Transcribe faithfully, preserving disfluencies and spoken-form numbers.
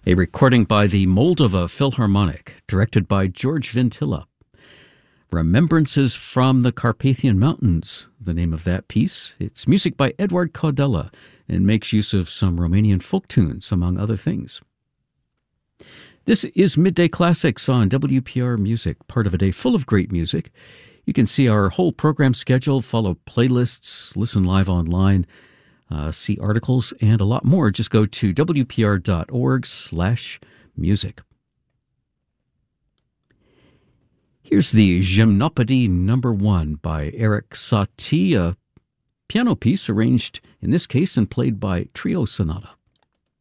A recording by the Moldova Philharmonic, directed by George Vintila. Remembrances from the Carpathian Mountains, the name of that piece. It's music by Eduard Caudella and makes use of some Romanian folk tunes, among other things. This is Midday Classics on W P R Music, part of a day full of great music. You can see our whole program schedule, follow playlists, listen live online, Uh, see articles, and a lot more. Just go to W P R dot org slash music. Here's the Gymnopédie number one by Eric Satie, a piano piece arranged, in this case, and played by Trio Sonata.